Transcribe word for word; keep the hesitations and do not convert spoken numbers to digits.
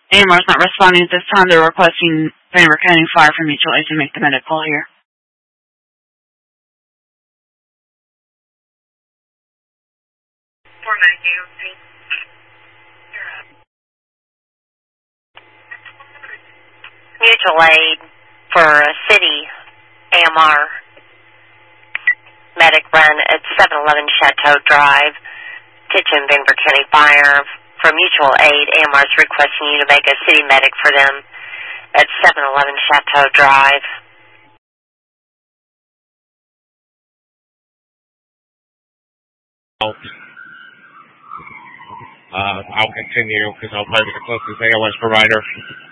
A M R's not responding at this time. They're requesting Vanderbilt County Fire from Mutual Aid to make the medic call here. Mutual Aid for a city A M R medic run at seven eleven Chateau Drive, Kitchen, Vanderbilt County Fire. For Mutual Aid, A M R is requesting you to make a city medic for them at seven eleven Chateau Drive. Uh, I'll continue because I'll play with the closest A O S provider.